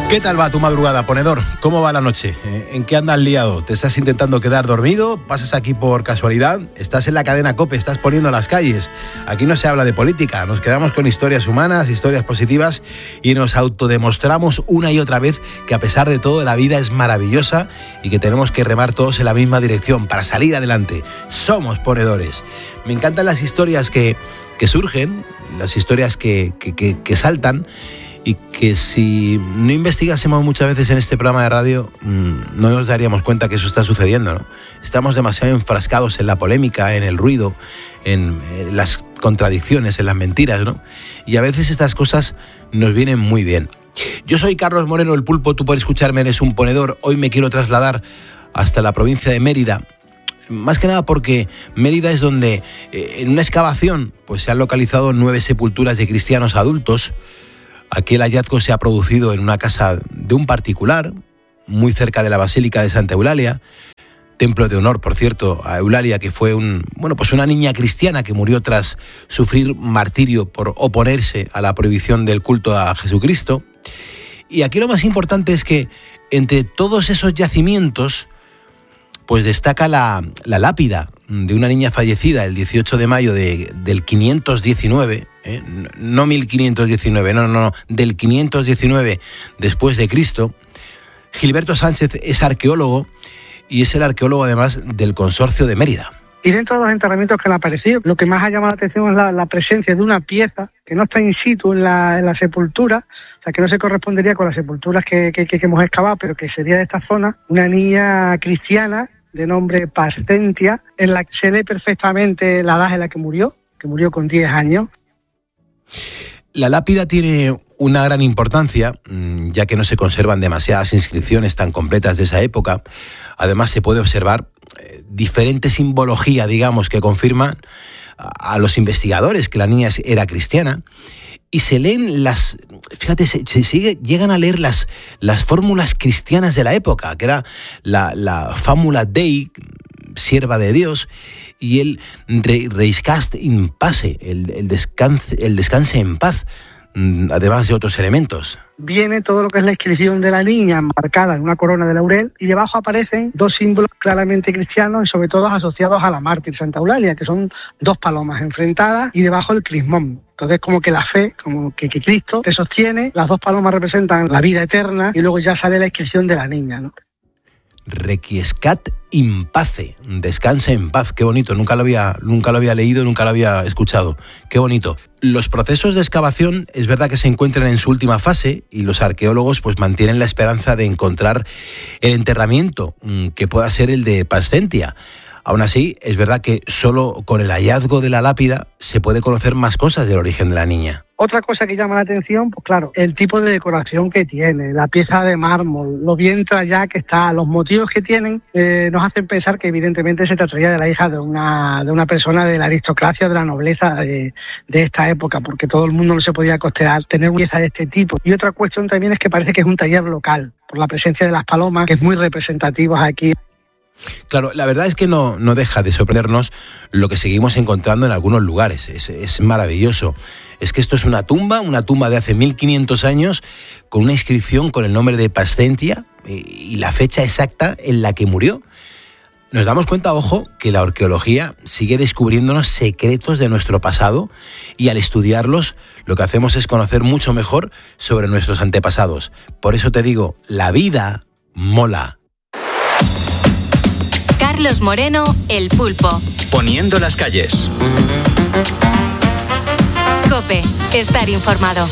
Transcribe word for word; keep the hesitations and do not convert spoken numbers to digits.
¿Qué tal va tu madrugada, ponedor? ¿Cómo va la noche? ¿En qué andas liado? ¿Te estás intentando quedar dormido? ¿Pasas aquí por casualidad? ¿Estás en la cadena COPE? ¿Estás poniendo las calles? Aquí no se habla de política, nos quedamos con historias humanas, historias positivas y nos autodemostramos una y otra vez que a pesar de todo la vida es maravillosa y que tenemos que remar todos en la misma dirección para salir adelante. Somos ponedores. Me encantan las historias que, que surgen, las historias que, que, que, que saltan, y que si no investigásemos muchas veces en este programa de radio mmm, no nos daríamos cuenta que eso está sucediendo, ¿no? Estamos demasiado enfrascados en la polémica, en el ruido, en, en las contradicciones, en las mentiras, ¿no? Y a veces estas cosas nos vienen muy bien. Yo soy Carlos Moreno, el Pulpo, tú por escucharme eres un ponedor. Hoy me quiero trasladar hasta la provincia de Mérida, más que nada porque Mérida es donde eh, en una excavación pues se han localizado nueve sepulturas de cristianos adultos. Aquel hallazgo se ha producido en una casa de un particular, muy cerca de la Basílica de Santa Eulalia, templo de honor, por cierto, a Eulalia, que fue un, bueno, pues una niña cristiana que murió tras sufrir martirio por oponerse a la prohibición del culto a Jesucristo. Y aquí lo más importante es que entre todos esos yacimientos, pues destaca la, la lápida de una niña fallecida el dieciocho de mayo de, del quinientos diecinueve, ¿eh? no mil quinientos diecinueve, no, no, no, del quinientos diecinueve después de Cristo. Gilberto Sánchez es arqueólogo y es el arqueólogo además del Consorcio de Mérida. Y dentro de los enterramientos que le han aparecido, lo que más ha llamado la atención es la, la presencia de una pieza que no está in situ en la, en la sepultura, o sea, que no se correspondería con las sepulturas que, que, que hemos excavado, pero que sería de esta zona, una niña cristiana de nombre Pascentia, en la que se ve perfectamente la edad en la que murió, que murió con diez años. La lápida tiene una gran importancia, ya que no se conservan demasiadas inscripciones tan completas de esa época. Además, se puede observar eh, diferente simbología, digamos, que confirman a, a los investigadores que la niña era cristiana. Y se leen las, fíjate, se, se sigue, llegan a leer las, las fórmulas cristianas de la época, que era la, la Famula Dei, sierva de Dios, y el re, Reiscast in pace, el, el, descanse, el descanse en paz, además de otros elementos. Viene todo lo que es la inscripción de la niña marcada en una corona de laurel y debajo aparecen dos símbolos claramente cristianos y sobre todo asociados a la mártir Santa Eulalia, que son dos palomas enfrentadas y debajo el crismón. Entonces como que la fe, como que, que Cristo te sostiene, las dos palomas representan la vida eterna y luego ya sale la inscripción de la niña, ¿no? Requiescat in pace, descansa en paz, qué bonito, nunca lo había, nunca lo había leído, nunca lo había escuchado, qué bonito. Los procesos de excavación es verdad que se encuentran en su última fase y los arqueólogos pues mantienen la esperanza de encontrar el enterramiento que pueda ser el de Pascentia. Aún así, es verdad que solo con el hallazgo de la lápida se puede conocer más cosas del origen de la niña. Otra cosa que llama la atención, pues claro, el tipo de decoración que tiene, la pieza de mármol, lo bien trallada que está, los motivos que tienen, eh, nos hacen pensar que evidentemente se trataría de la hija de una, de una persona de la aristocracia, de la nobleza de, de esta época, porque todo el mundo no se podía costear tener una pieza de este tipo. Y otra cuestión también es que parece que es un taller local, por la presencia de las palomas, que es muy representativa aquí. Claro, la verdad es que no, no deja de sorprendernos lo que seguimos encontrando en algunos lugares. Es, es maravilloso. Es que esto es una tumba, una tumba de hace mil quinientos años, con una inscripción con el nombre de Pascentia y, y la fecha exacta en la que murió. Nos damos cuenta, ojo, que la arqueología sigue descubriéndonos secretos de nuestro pasado y al estudiarlos lo que hacemos es conocer mucho mejor sobre nuestros antepasados. Por eso te digo, la vida mola. Carlos Moreno, el Pulpo. Poniendo las calles. COPE, estar informado.